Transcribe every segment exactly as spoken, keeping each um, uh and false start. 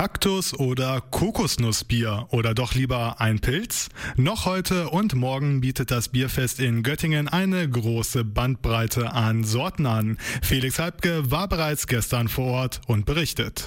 Kaktus- oder Kokosnussbier oder doch lieber ein Pilz? Noch heute und morgen bietet das Bierfest in Göttingen eine große Bandbreite an Sorten an. Felix Halbke war bereits gestern vor Ort und berichtet.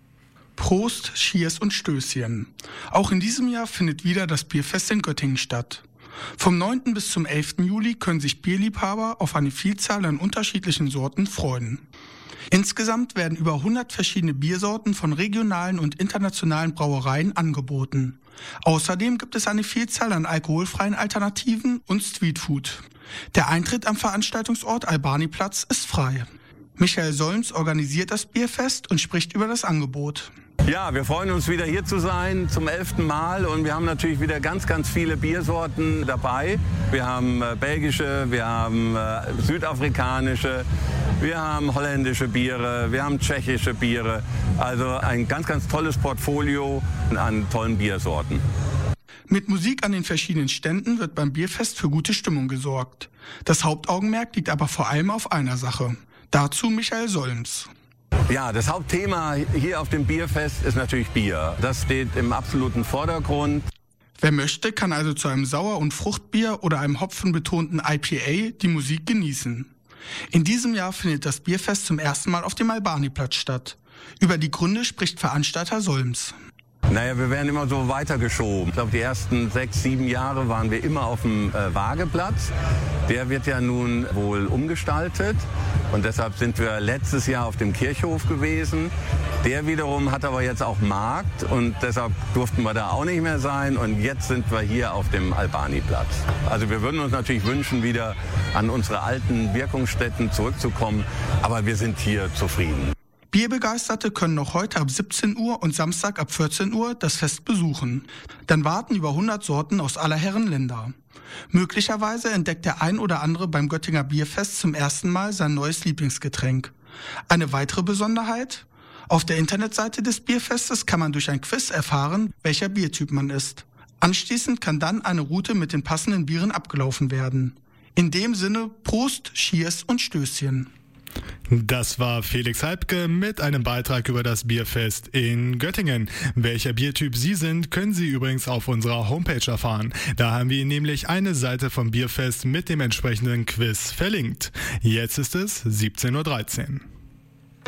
Prost, Cheers und Stößchen. Auch in diesem Jahr findet wieder das Bierfest in Göttingen statt. Vom neunten bis zum elften Juli können sich Bierliebhaber auf eine Vielzahl an unterschiedlichen Sorten freuen. Insgesamt werden über hundert verschiedene Biersorten von regionalen und internationalen Brauereien angeboten. Außerdem gibt es eine Vielzahl an alkoholfreien Alternativen und Streetfood. Der Eintritt am Veranstaltungsort Albaniplatz ist frei. Michael Solms organisiert das Bierfest und spricht über das Angebot. Ja, wir freuen uns wieder hier zu sein zum elften Mal und wir haben natürlich wieder ganz, ganz viele Biersorten dabei. Wir haben äh, belgische, wir haben äh, südafrikanische, wir haben holländische Biere, wir haben tschechische Biere. Also ein ganz, ganz tolles Portfolio an tollen Biersorten. Mit Musik an den verschiedenen Ständen wird beim Bierfest für gute Stimmung gesorgt. Das Hauptaugenmerk liegt aber vor allem auf einer Sache. Dazu Michael Solms. Ja, das Hauptthema hier auf dem Bierfest ist natürlich Bier. Das steht im absoluten Vordergrund. Wer möchte, kann also zu einem Sauer- und Fruchtbier oder einem hopfenbetonten I P A die Musik genießen. In diesem Jahr findet das Bierfest zum ersten Mal auf dem Albaniplatz statt. Über die Gründe spricht Veranstalter Solms. Naja, wir werden immer so weitergeschoben. Ich glaube, die ersten sechs, sieben Jahre waren wir immer auf dem äh, Wageplatz. Der wird ja nun wohl umgestaltet und deshalb sind wir letztes Jahr auf dem Kirchhof gewesen. Der wiederum hat aber jetzt auch Markt und deshalb durften wir da auch nicht mehr sein und jetzt sind wir hier auf dem Albaniplatz. Also wir würden uns natürlich wünschen, wieder an unsere alten Wirkungsstätten zurückzukommen, aber wir sind hier zufrieden. Bierbegeisterte können noch heute ab siebzehn Uhr und Samstag ab vierzehn Uhr das Fest besuchen. Dann warten über hundert Sorten aus aller Herren Länder. Möglicherweise entdeckt der ein oder andere beim Göttinger Bierfest zum ersten Mal sein neues Lieblingsgetränk. Eine weitere Besonderheit? Auf der Internetseite des Bierfestes kann man durch ein Quiz erfahren, welcher Biertyp man ist. Anschließend kann dann eine Route mit den passenden Bieren abgelaufen werden. In dem Sinne Prost, Cheers und Stößchen. Das war Felix Halbke mit einem Beitrag über das Bierfest in Göttingen. Welcher Biertyp Sie sind, können Sie übrigens auf unserer Homepage erfahren. Da haben wir Ihnen nämlich eine Seite vom Bierfest mit dem entsprechenden Quiz verlinkt. Jetzt ist es siebzehn Uhr dreizehn.